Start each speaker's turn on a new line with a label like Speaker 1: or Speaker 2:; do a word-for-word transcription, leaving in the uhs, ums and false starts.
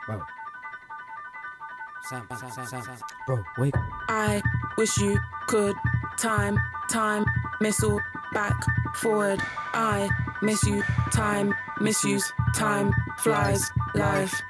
Speaker 1: Bro. Sam, Sam, Sam, Sam. Bro, wake.
Speaker 2: I wish you could time, time, missile, back, forward. I miss you, time, misuse, time, flies, life.